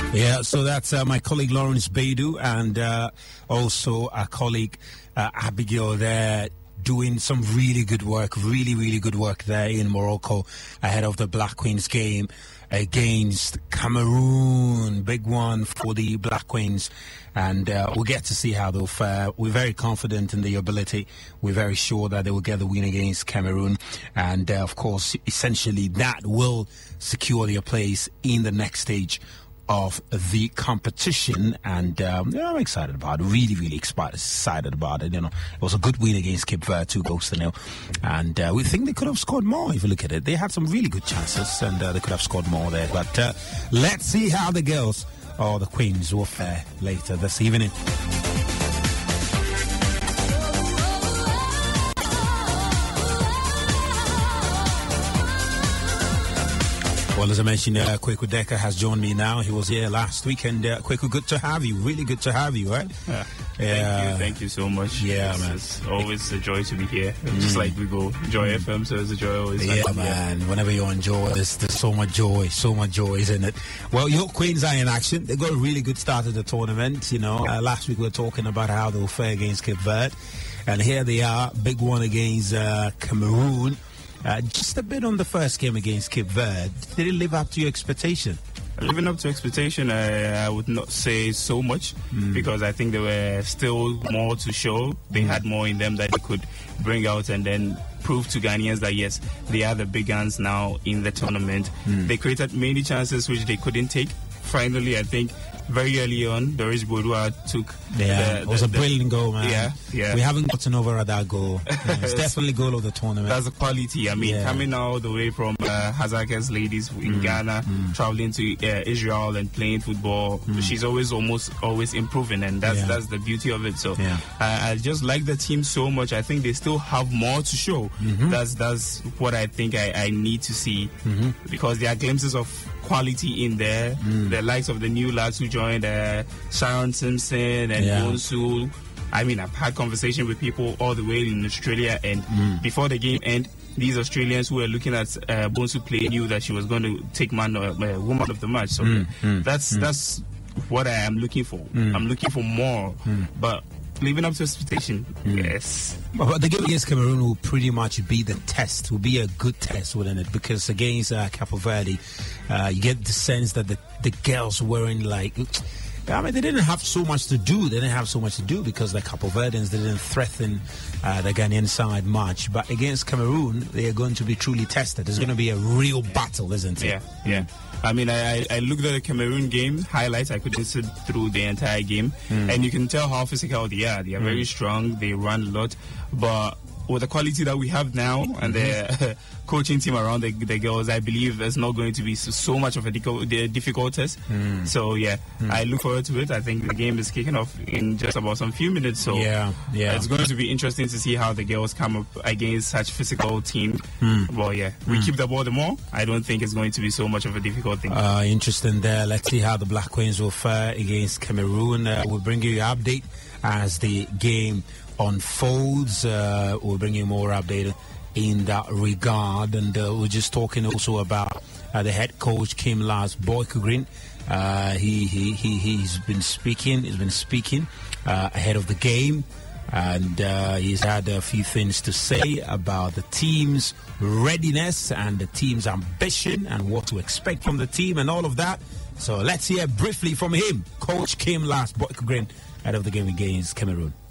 Yeah, so that's my colleague Lawrence Baidu and also our colleague Abigail there doing some really good work there in Morocco ahead of the Black Queens game against Cameroon. Big one for the Black Queens, and we'll get to see how they'll fare. We're very confident in their ability. We're very sure that they will get the win against Cameroon, and of course, essentially that will secure their place in the next stage of the competition, and I'm excited about it. Really excited about it. You know, it was a good win against Cape Verde, 2-0, and we think they could have scored more. If you look at it, they had some really good chances, and they could have scored more there. But let's see how the girls or the Queens will fare later this evening. Well, as I mentioned, Kweku Decker has joined me now. He was here last week, and Kweku, good to have you. Really good to have you, right? Thank you so much. Yeah, man. It's always a joy to be here. Just like we go Joy FM, so it's a joy always. Yeah, man. Whenever you're on Joy, there's so much joy, isn't it? Well, your Queens are in action. They got a really good start of the tournament. You know, last week we were talking about how they'll fare against Cape Verde, and here they are, big one against Cameroon. Just a bit on the first game against Cape Verde. Did it live up to your expectation? Living up to expectation, I would not say so much because I think there were still more to show. They had more in them that they could bring out and then prove to Ghanaians that yes, they are the big guns now in the tournament. They created many chances which they couldn't take. Finally, I think very early on, Doris Bodua took. It was a brilliant goal, man. Yeah. We haven't gotten over at that goal. It's definitely goal of the tournament. That's the quality. I mean, coming all the way from Hazaka's ladies in Ghana, traveling to Israel and playing football. She's always improving, and that's the beauty of it. So I just like the team so much. I think they still have more to show. That's what I think I need to see because there are glimpses of quality in there. The likes of the new lads who joined, Sharon Simpson and Bonsu. I mean, I've had conversation with people all the way in Australia, and before the game ended, these Australians who were looking at Bonsu play knew that she was going to take woman of the match. So that's what I am looking for. I'm looking for more, but living up to expectation, yes. But the game against Cameroon will pretty much be the test, will be a good test, wouldn't it? Because against Cape Verde, you get the sense that the girls weren't like... I mean, they didn't have so much to do. They didn't have so much to do because the Cape Verdeans didn't threaten the Ghanaian side much. But against Cameroon, they are going to be truly tested. It's going to be a real battle, isn't it? Yeah. I mean, I looked at the Cameroon game highlights. I couldn't sit through the entire game. And you can tell how physical they are. They are very strong. They run a lot. But with the quality that we have now and the coaching team around the girls, I believe there's not going to be so much of a difficult test. So, I look forward to it. I think the game is kicking off in just about some few minutes. So, it's going to be interesting to see how the girls come up against such physical team. Well, we keep the ball the more. I don't think it's going to be so much of a difficult thing. Interesting there. Let's see how the Black Queens will fare against Cameroon. We'll bring you an update as the game unfolds. We'll bring you more update in that regard, and we're just talking also about the head coach came last, Boyko Green. He's been speaking ahead of the game, and he's had a few things to say about the team's readiness and the team's ambition and what to expect from the team and all of that. So let's hear briefly from him. Coach came last, Boyko Green, ahead of the game against Cameroon.